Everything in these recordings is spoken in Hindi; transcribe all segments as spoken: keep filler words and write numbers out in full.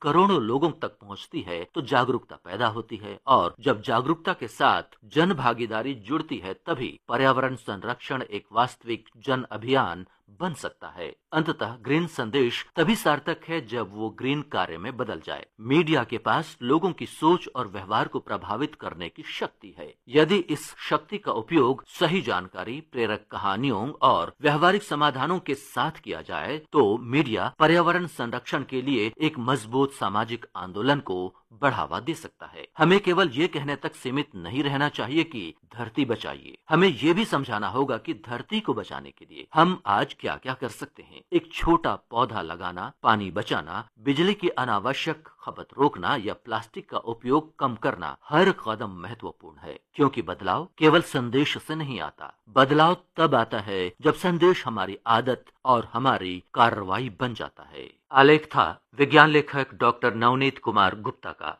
करोड़ों लोगों तक पहुंचती है तो जागरूकता पैदा होती है, और जब जागरूकता के साथ जन भागीदारी जुड़ती है तभी पर्यावरण संरक्षण एक वास्तविक जन अभियान बन सकता है। अंततः ग्रीन संदेश तभी सार्थक है जब वो ग्रीन कार्य में बदल जाए। मीडिया के पास लोगों की सोच और व्यवहार को प्रभावित करने की शक्ति है। यदि इस शक्ति का उपयोग सही जानकारी, प्रेरक कहानियों और व्यवहारिक समाधानों के साथ किया जाए तो मीडिया पर्यावरण संरक्षण के लिए एक मजबूत सामाजिक आंदोलन को बढ़ावा दे सकता है। हमें केवल ये कहने तक सीमित नहीं रहना चाहिए कि धरती बचाइए। हमें ये भी समझाना होगा कि धरती को बचाने के लिए हम आज क्या क्या कर सकते हैं। एक छोटा पौधा लगाना, पानी बचाना, बिजली की अनावश्यक खपत रोकना या प्लास्टिक का उपयोग कम करना, हर कदम महत्वपूर्ण है, क्योंकि बदलाव केवल संदेश से नहीं आता। बदलाव तब आता है जब संदेश हमारी आदत और हमारी कार्रवाई बन जाता है। आलेख था विज्ञान लेखक डॉक्टर नवनीत कुमार गुप्ता का।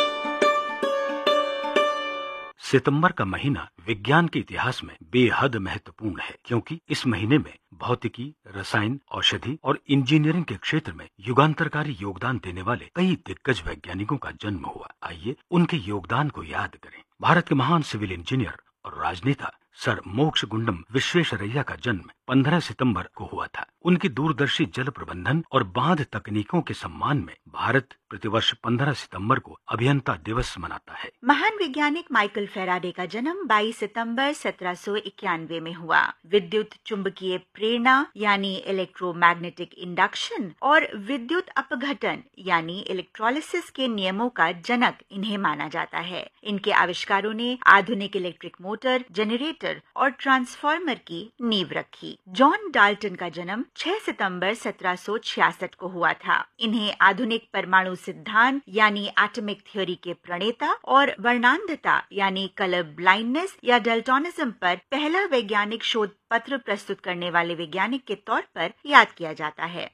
सितंबर का महीना विज्ञान के इतिहास में बेहद महत्वपूर्ण है, क्योंकि इस महीने में भौतिकी, रसायन, औषधि और इंजीनियरिंग के क्षेत्र में युगांतरकारी योगदान देने वाले कई दिग्गज वैज्ञानिकों का जन्म हुआ। आइए उनके योगदान को याद करें। भारत के महान सिविल इंजीनियर और राजनेता सर मोक्षगुंडम विश्वेश्वरैया का जन्म पंद्रह सितंबर को हुआ था। उनकी दूरदर्शी जल प्रबंधन और बांध तकनीकों के सम्मान में भारत प्रतिवर्ष पंद्रह सितंबर को अभियंता दिवस मनाता है। महान वैज्ञानिक माइकल फैराडे का जन्म बाईस सितंबर सत्रह सौ इक्यानवे में हुआ। विद्युत चुंबकीय प्रेरणा यानी इलेक्ट्रोमैग्नेटिक इंडक्शन और विद्युत अपघटन यानी इलेक्ट्रोलिसिस के नियमों का जनक इन्हें माना जाता है। इनके आविष्कारों ने आधुनिक इलेक्ट्रिक मोटर, जनरेटर और ट्रांसफार्मर की नींव रखी। जॉन डाल्टन का जन्म छह सितंबर सत्रह सौ छियासठ को हुआ था। इन्हें आधुनिक परमाणु सिद्धांत यानी एटॉमिक थ्योरी के प्रणेता और वर्णांधता यानी कलर ब्लाइंडनेस या डल्टोनिज्म पर पहला वैज्ञानिक शोध पत्र प्रस्तुत करने वाले वैज्ञानिक के तौर पर याद किया जाता है।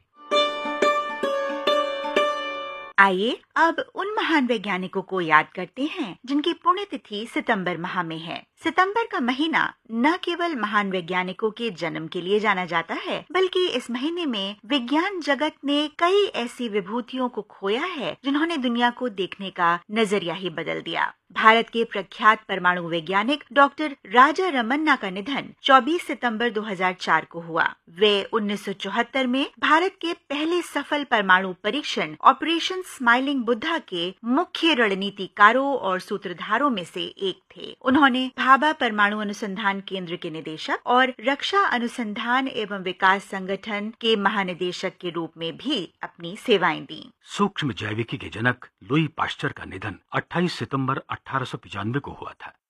आइए अब उन महान वैज्ञानिकों को याद करते हैं जिनकी पुण्यतिथि सितंबर माह में है। सितंबर का महीना न केवल महान वैज्ञानिकों के जन्म के लिए जाना जाता है, बल्कि इस महीने में विज्ञान जगत ने कई ऐसी विभूतियों को खोया है जिन्होंने दुनिया को देखने का नजरिया ही बदल दिया। भारत के प्रख्यात परमाणु वैज्ञानिक डॉक्टर राजा रमन्ना का निधन चौबीस सितंबर दो हज़ार चार को हुआ। वे उन्नीस सौ चौहत्तर में भारत के पहले सफल परमाणु परीक्षण ऑपरेशन स्माइलिंग बुद्धा के मुख्य रणनीतिकारों और सूत्रधारों में से एक थे। उन्होंने भाभा परमाणु अनुसंधान केंद्र के निदेशक और रक्षा अनुसंधान एवं विकास संगठन के महानिदेशक के रूप में भी अपनी सेवाएं दी। सूक्ष्म जैविकी के जनक लुई पाश्चर का निधन अट्ठाईस सितंबर अठारह सौ पचानवे को हुआ था।